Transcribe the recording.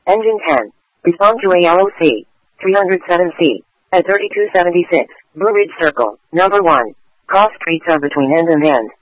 Engine 10. Respond to ALOC. 307C. At 3276. Blue Ridge Circle. Number 1. Cross streets are between end and end.